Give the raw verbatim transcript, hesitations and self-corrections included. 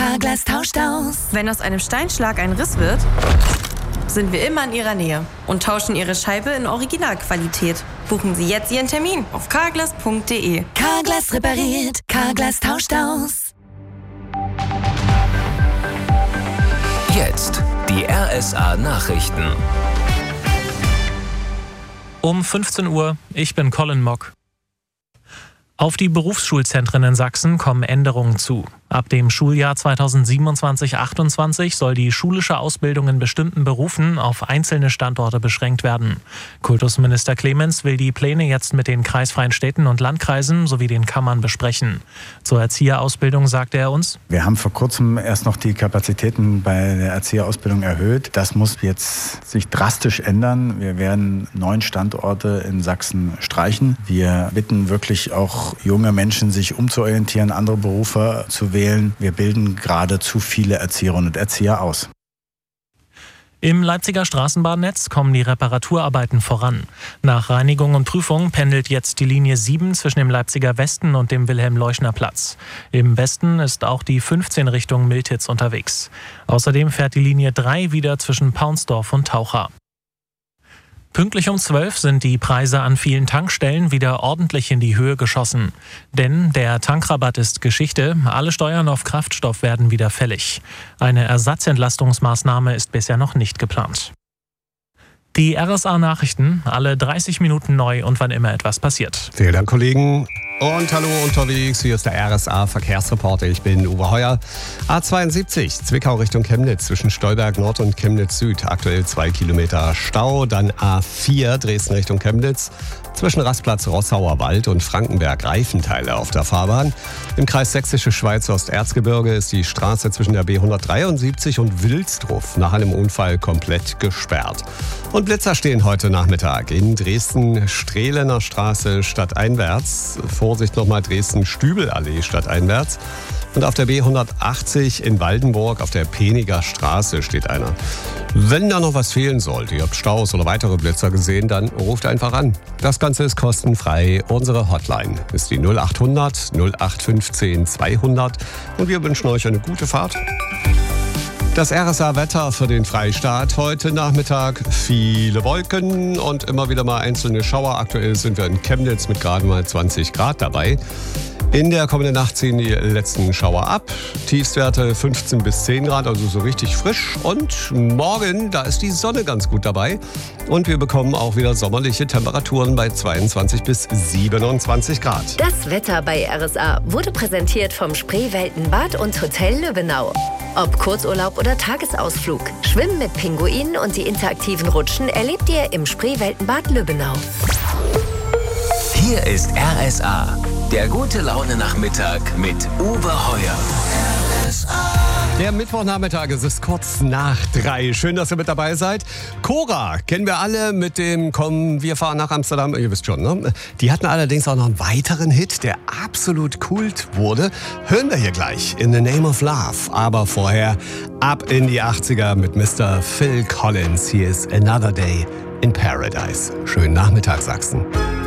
Carglass tauscht aus. Wenn aus einem Steinschlag ein Riss wird, sind wir immer in Ihrer Nähe und tauschen Ihre Scheibe in Originalqualität. Buchen Sie jetzt Ihren Termin auf carglass punkt de. Carglass repariert, Carglass tauscht aus. Jetzt die R S A-Nachrichten. Um fünfzehn Uhr, ich bin Colin Mock. Auf die Berufsschulzentren in Sachsen kommen Änderungen zu. Ab dem Schuljahr zweitausendsiebenundzwanzig achtundzwanzig soll die schulische Ausbildung in bestimmten Berufen auf einzelne Standorte beschränkt werden. Kultusminister Clemens will die Pläne jetzt mit den kreisfreien Städten und Landkreisen sowie den Kammern besprechen. Zur Erzieherausbildung sagte er uns: Wir haben vor kurzem erst noch die Kapazitäten bei der Erzieherausbildung erhöht. Das muss jetzt sich drastisch ändern. Wir werden neun Standorte in Sachsen streichen. Wir bitten wirklich auch junge Menschen, sich umzuorientieren, andere Berufe zu wählen. Wir bilden gerade zu viele Erzieherinnen und Erzieher aus. Im Leipziger Straßenbahnnetz kommen die Reparaturarbeiten voran. Nach Reinigung und Prüfung pendelt jetzt die Linie sieben zwischen dem Leipziger Westen und dem Wilhelm-Leuschner-Platz. Im Westen ist auch die fünfzehn Richtung Miltitz unterwegs. Außerdem fährt die Linie drei wieder zwischen Paunsdorf und Taucha. Pünktlich um zwölf sind die Preise an vielen Tankstellen wieder ordentlich in die Höhe geschossen. Denn der Tankrabatt ist Geschichte, alle Steuern auf Kraftstoff werden wieder fällig. Eine Ersatzentlastungsmaßnahme ist bisher noch nicht geplant. Die R S A-Nachrichten, alle dreißig Minuten neu und wann immer etwas passiert. Vielen Dank, Kollegen. Und hallo unterwegs, hier ist der R S A-Verkehrsreporter. Ich bin Uwe Heuer. A zweiundsiebzig, Zwickau Richtung Chemnitz, zwischen Stolberg Nord und Chemnitz Süd. Aktuell zwei Kilometer Stau. Dann A vier, Dresden Richtung Chemnitz, zwischen Rastplatz Rossauer Wald und Frankenberg. Reifenteile auf der Fahrbahn. Im Kreis Sächsische Schweiz Osterzgebirge ist die Straße zwischen der B hundertdreiundsiebzig und Wilsdruff nach einem Unfall komplett gesperrt. Und Blitzer stehen heute Nachmittag in Dresden Strehlener Straße stadteinwärts. Vorsicht nochmal, Dresden-Stübelallee stadteinwärts. Und auf der B hundertachtzig in Waldenburg auf der Peniger Straße steht einer. Wenn da noch was fehlen sollte, ihr habt Staus oder weitere Blitzer gesehen, dann ruft einfach an. Das Ganze ist kostenfrei. Unsere Hotline ist die null achthundert null acht fünfzehn zweihundert und wir wünschen euch eine gute Fahrt. Das R S A-Wetter für den Freistaat. Heute Nachmittag viele Wolken und immer wieder mal einzelne Schauer. Aktuell sind wir in Chemnitz mit gerade mal zwanzig Grad dabei. In der kommenden Nacht ziehen die letzten Schauer ab. Tiefstwerte fünfzehn bis zehn Grad, also so richtig frisch. Und morgen, da ist die Sonne ganz gut dabei. Und wir bekommen auch wieder sommerliche Temperaturen bei zweiundzwanzig bis siebenundzwanzig Grad. Das Wetter bei R S A wurde präsentiert vom Spreeweltenbad und Hotel Lübbenau. Ob Kurzurlaub oder Tagesausflug, Schwimmen mit Pinguinen und die interaktiven Rutschen erlebt ihr im Spreeweltenbad Lübbenau. Hier ist R S A, der gute Laune-Nachmittag mit Uwe Heuer. R S A. Der Mittwochnachmittag, es ist kurz nach drei. Schön, dass ihr mit dabei seid. Cora kennen wir alle mit dem Komm, wir fahren nach Amsterdam. Ihr wisst schon, ne? Die hatten allerdings auch noch einen weiteren Hit, der absolut Kult wurde. Hören wir hier gleich, In the Name of Love. Aber vorher ab in die achtziger mit Mister Phil Collins. Hier ist Another Day in Paradise. Schönen Nachmittag, Sachsen.